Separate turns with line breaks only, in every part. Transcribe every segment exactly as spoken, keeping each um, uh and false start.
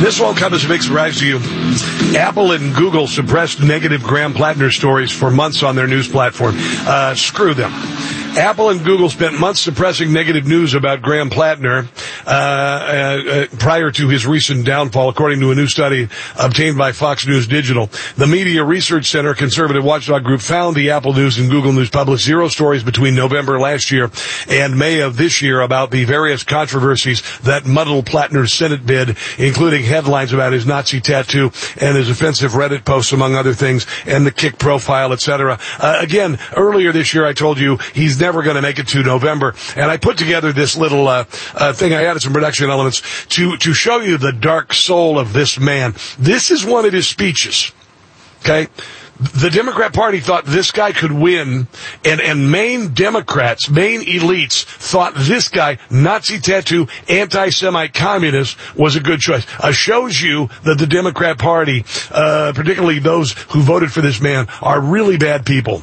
This won't come as a big surprise to you. Apple and Google suppressed negative Graham Plattner stories for months on their news platform. Uh, screw them. Apple and Google spent months suppressing negative news about Graham Plattner uh, uh, prior to his recent downfall, according to a new study obtained by Fox News Digital. The Media Research Center conservative watchdog group found the Apple News and Google News published zero stories between November last year and May of this year about the various controversies that muddled Plattner's Senate bid, including headlines about his Nazi tattoo and his offensive Reddit posts, among other things, and the Kick profile, et cetera. Uh, again, earlier this year I told you he's never going to make it to November, and I put together this little uh, uh, thing. I added some production elements to to show you the dark soul of this man. This is one of his speeches. Okay, the Democrat Party thought this guy could win, and and Maine Democrats, Maine elites thought this guy, Nazi tattoo, anti-Semite communist, was a good choice. Uh, shows you that the Democrat Party, uh, particularly those who voted for this man, are really bad people.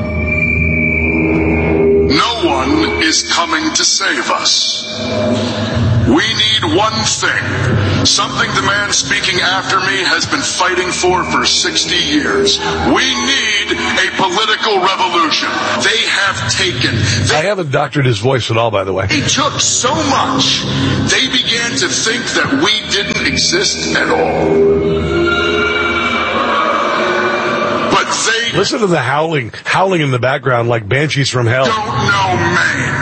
No one is coming to save us. We need one thing, something the man speaking after me has been fighting for for sixty years. We need a political revolution. They have taken... They,
I haven't doctored his voice at all, by the way.
They took so much, they began to think that we didn't exist at all. They
Listen to the howling, howling in the background like banshees from hell.
Don't know Maine.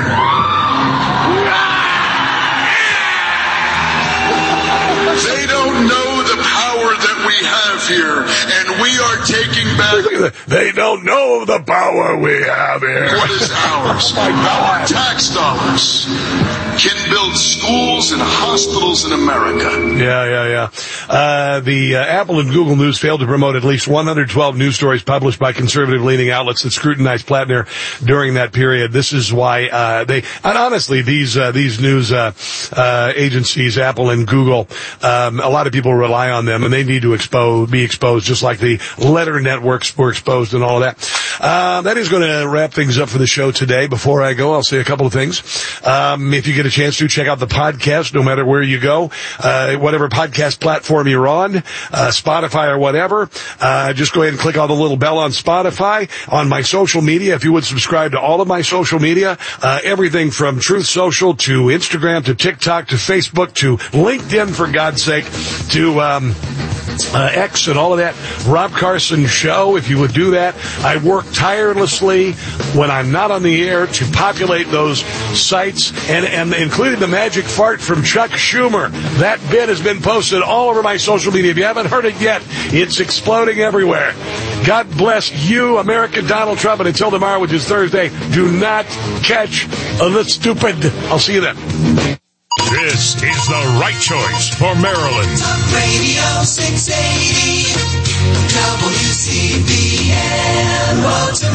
They don't know the power that we have here, and we are taking back...
They don't know the power we have here.
What is ours? Our tax dollars can build schools and hospitals in America.
Yeah, yeah, yeah. Uh, the uh, Apple and Google News failed to promote at least one hundred twelve news stories published by conservative-leaning outlets that scrutinized Plattner during that period. This is why uh, they, and honestly, these uh, these news uh, uh, agencies, Apple and Google, um, a lot of people rely on them, and they need to expose, be exposed, just like the letter networks were exposed and all of that. Uh, that is going to wrap things up for the show today. Before I go, I'll say a couple of things. Um, if you get a chance to, check out the podcast, no matter where you go, uh, whatever podcast platform you're on, uh, Spotify or whatever. Uh, just go ahead and click on the little bell on Spotify. On my social media, if you would subscribe to all of my social media, uh, everything from Truth Social to Instagram to TikTok to Facebook to LinkedIn, for God's sake, to um, uh, X and all of that. Rob Carson Show, if you would do that. I work tirelessly when I'm not on the air to populate those sites, and, and including the magic fart from Chuck Schumer. That bit has been posted all over my social media. If you haven't heard it yet, it's exploding everywhere. God bless you, American Donald Trump, and until tomorrow, which is Thursday, do not catch the stupid. I'll see you then.
This is the right choice for Maryland.
Talk Radio six eighty, W C B N,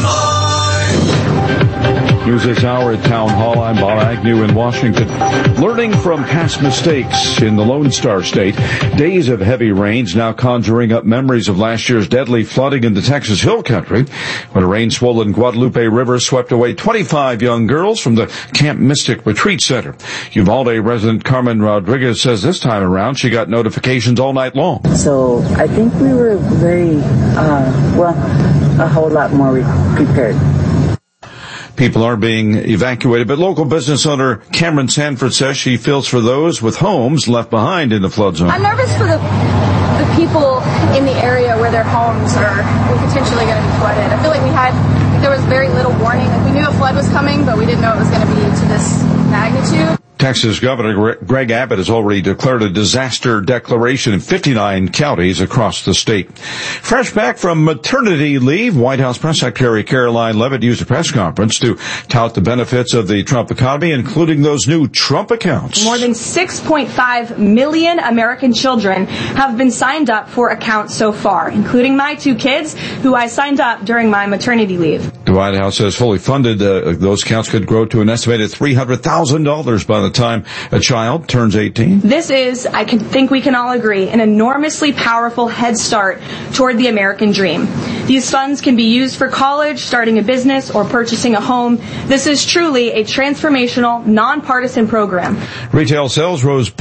Baltimore.
News this hour at Town Hall. I'm Bob Agnew in Washington. Learning from past mistakes in the Lone Star State. Days of heavy rains now conjuring up memories of last year's deadly flooding in the Texas Hill Country when a rain-swollen Guadalupe River swept away twenty-five young girls from the Camp Mystic Retreat Center. Uvalde resident Carmen Rodriguez says this time around she got notifications all night long.
So I think we were very, uh, well, a whole lot more prepared.
People are being evacuated, but local business owner Cameron Sanford says she feels for those with homes left behind in the flood zone.
I'm nervous for the the people in the area where their homes are potentially going to be flooded. I feel like we had, there was very little warning. Like we knew a flood was coming, but we didn't know it was going to be to this magnitude.
Texas Governor Greg Abbott has already declared a disaster declaration in fifty-nine counties across the state. Fresh back from maternity leave, White House Press Secretary Caroline Leavitt used a press conference to tout the benefits of the Trump economy, including those new Trump accounts.
More than six point five million American children have been signed up for accounts so far, including my two kids, who I signed up during my maternity leave.
The White House says fully funded, uh, those accounts could grow to an estimated three hundred thousand dollars by the time a child turns eighteen.
This is, I can think we can all agree, an enormously powerful head start toward the American dream. These funds can be used for college, starting a business, or purchasing a home. This is truly a transformational, nonpartisan program.
Retail sales rose zero point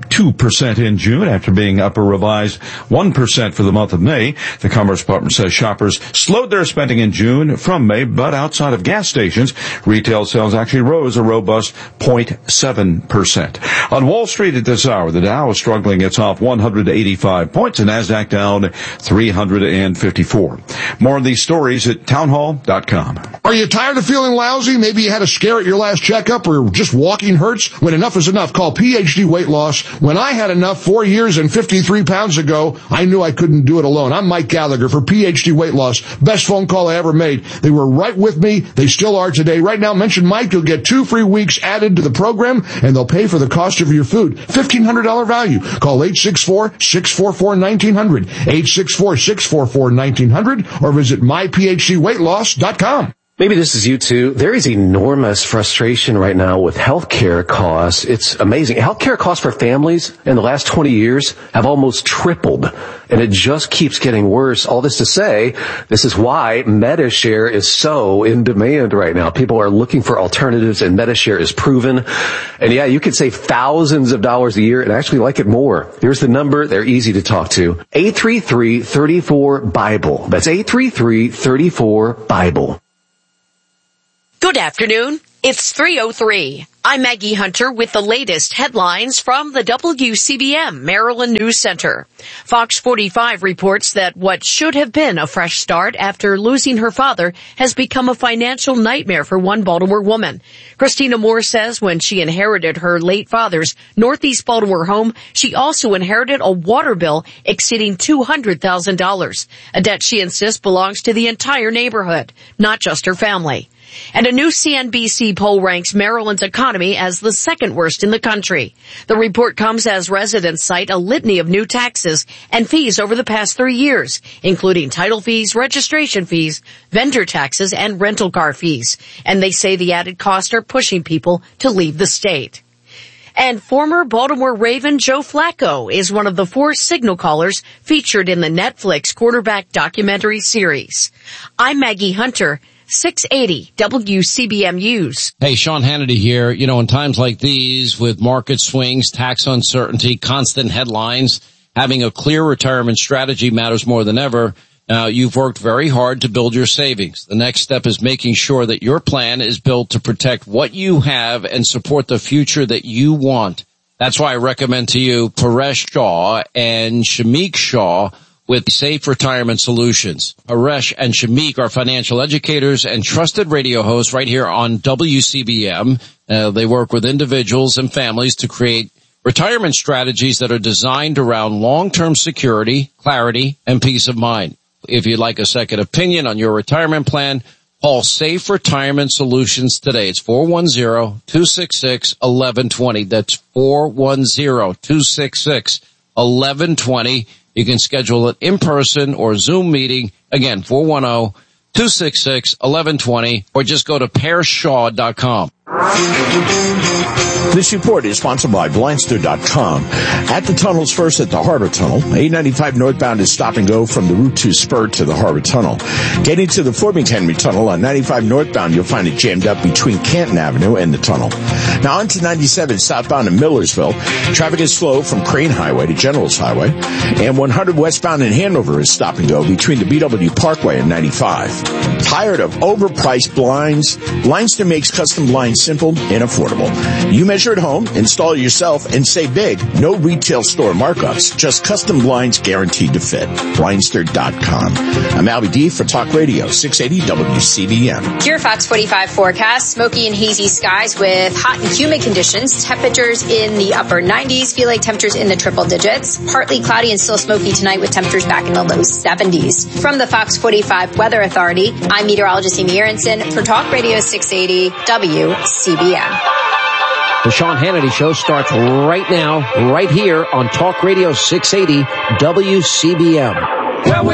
two percent in June after being up a revised one percent for the month of May. The Commerce Department says shoppers slowed their spending in June from May, but outside of gas stations, retail sales actually rose a robust zero point seven percent. On Wall Street at this hour, the Dow is struggling. It's off one hundred eighty-five points, and NASDAQ down three hundred fifty-four. More of these stories at townhall dot com.
Are you tired of feeling lousy? Maybe you had a scare at your last checkup, or just walking hurts? When enough is enough, call P H D Weight Loss. When I had enough four years and fifty-three pounds ago, I knew I couldn't do it alone. I'm Mike Gallagher for P H D Weight Loss. Best phone call I ever made. They were right with me. They still are today. Right now, mention Mike. You'll get two free weeks added to the program, and they'll pay for the cost of your food. fifteen hundred dollars value. Call eight six four, six four four, one nine zero zero, eight six four, six four four, one nine zero zero, or visit my p h d weight loss dot com.
Maybe this is you too. There is enormous frustration right now with healthcare costs. It's amazing. Healthcare costs for families in the last twenty years have almost tripled, and it just keeps getting worse. All this to say, this is why MediShare is so in demand right now. People are looking for alternatives, and MediShare is proven. And yeah, you could save thousands of dollars a year and actually like it more. Here's the number. They're easy to talk to. eight three three, three four, BIBLE. That's eight three three, three four, BIBLE.
Good afternoon. It's three oh three. I'm Maggie Hunter with the latest headlines from the W C B M Maryland News Center. Fox forty-five reports that what should have been a fresh start after losing her father has become a financial nightmare for one Baltimore woman. Christina Moore says when she inherited her late father's Northeast Baltimore home, she also inherited a water bill exceeding two hundred thousand dollars, a debt she insists belongs to the entire neighborhood, not just her family. And a new C N B C poll ranks Maryland's economy as the second worst in the country. The report comes as residents cite a litany of new taxes and fees over the past three years, including title fees, registration fees, vendor taxes, and rental car fees. And they say the added costs are pushing people to leave the state. And former Baltimore Raven Joe Flacco is one of the four signal callers featured in the Netflix quarterback documentary series. I'm Maggie Hunter, six eighty W C B M News.
Hey, Sean Hannity here. You know, in times like these, with market swings, tax uncertainty, constant headlines, having a clear retirement strategy matters more than ever. Now, you've worked very hard to build your savings. The next step is making sure that your plan is built to protect what you have and support the future that you want. That's why I recommend to you Paresh Shaw and Shamik Shaw with Safe Retirement Solutions. Paresh and Shamik are financial educators and trusted radio hosts right here on W C B M. Uh, they work with individuals and families to create retirement strategies that are designed around long-term security, clarity, and peace of mind. If you'd like a second opinion on your retirement plan, call Safe Retirement Solutions today. It's four one zero, two six six, one one two zero. That's four one zero, two six six, one one two zero. You can schedule an in-person or Zoom meeting. Again, four one zero, two six six, one one two zero, or just go to paresh shaw dot com.
This report is sponsored by blindster dot com. At the tunnels, first at the Harbor Tunnel, eight ninety-five northbound is stop and go from the Route two spur to the Harbor Tunnel. Getting to the Fort McHenry Tunnel on ninety-five northbound, you'll find it jammed up between Canton Avenue and the tunnel. Now on to ninety-seven southbound in Millersville. Traffic is slow from Crane Highway to Generals Highway. And one hundred westbound in Hanover is stop and go between the B W Parkway and ninety-five. Tired of overpriced blinds? Blindster makes custom blinds simple and affordable. You measure at home, install it yourself, and save big. No retail store markups, just custom blinds guaranteed to fit. blindster dot com. I'm Albie D for Talk Radio, six eighty W C B M.
Your Fox forty-five forecast, smoky and hazy skies with hot and humid conditions, temperatures in the upper nineties, feel like temperatures in the triple digits, partly cloudy and still smoky tonight with temperatures back in the low seventies. From the Fox forty-five Weather Authority, I'm meteorologist Amy Aronson for Talk Radio six eighty W C B M.
The Sean Hannity Show starts right now, right here on Talk Radio six eighty W C B M. Well,